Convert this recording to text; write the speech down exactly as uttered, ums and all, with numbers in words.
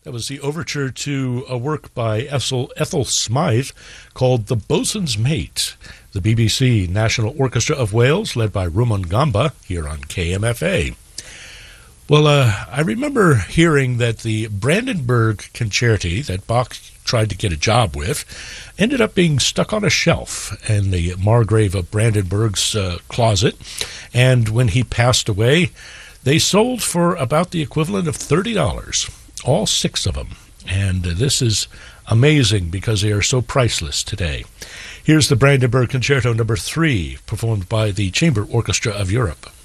That was the overture to a work by Ethel, Ethel Smythe called The Boatswain's Mate, the B B C National Orchestra of Wales, led by Rumon Gamba, here on K M F A. Well, uh, I remember hearing that the Brandenburg Concerti that Bach tried to get a job with ended up being stuck on a shelf in the Margrave of Brandenburg's uh, closet, and when he passed away, they sold for about the equivalent of thirty dollars. All six of them. And this is amazing because they are so priceless today. Here's the Brandenburg Concerto number three, performed by the Chamber Orchestra of Europe.